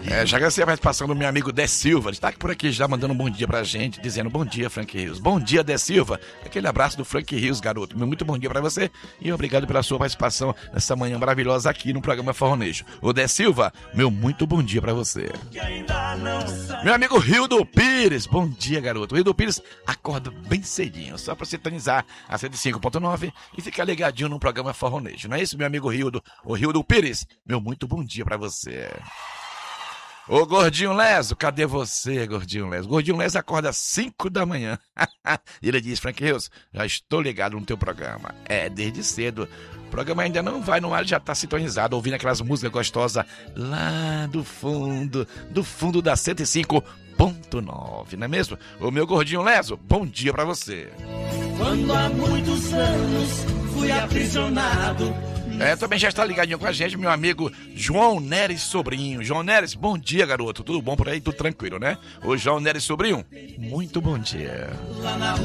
Já agradeci a participação do meu amigo Dé Silva. Ele está aqui por aqui já mandando um bom dia pra gente, dizendo bom dia, Frank Rios. Bom dia, Dé Silva. Aquele abraço do Frank Rios, garoto. Muito bom dia pra você e obrigado pela sua participação nessa manhã maravilhosa aqui no programa Forronejo. Ô Dé Silva, meu muito bom dia pra você. Meu amigo Rildo Pires, bom dia, garoto. O Rildo Pires acorda bem cedinho, só pra sintonizar a 105.9 e ficar ligadinho no programa Forronejo. Não é isso, meu amigo Rildo? O Rildo Pires, meu muito bom dia pra você. Ô Gordinho Leso, cadê você, Gordinho Leso? Gordinho Leso acorda às 5 da manhã. E ele diz, Frank Rios, já estou ligado no teu programa. Desde cedo. O programa ainda não vai no ar, ele já está sintonizado, ouvindo aquelas músicas gostosas lá do fundo da 105.9, não é mesmo? O meu Gordinho Leso, bom dia pra você. Quando há muitos anos fui aprisionado. Também já está ligadinho com a gente, meu amigo João Neres Sobrinho. João Neres, bom dia, garoto. Tudo bom por aí? Tudo tranquilo, né? Ô João Neres Sobrinho, muito bom dia. Lá na